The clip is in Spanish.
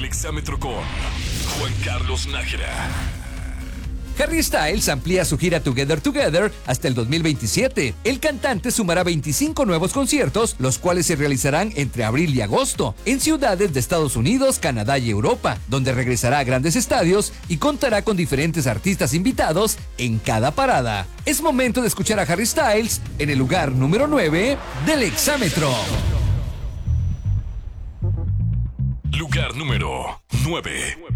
El exámetro con Juan Carlos Nájera. Harry Styles amplía su gira Together Together hasta el 2027. El cantante sumará 25 nuevos conciertos, los cuales se realizarán entre abril y agosto, en ciudades de Estados Unidos, Canadá y Europa, donde regresará a grandes estadios y contará con diferentes artistas invitados en cada parada. Es momento de escuchar a Harry Styles en el lugar número 9 del exámetro. Lugar número 9.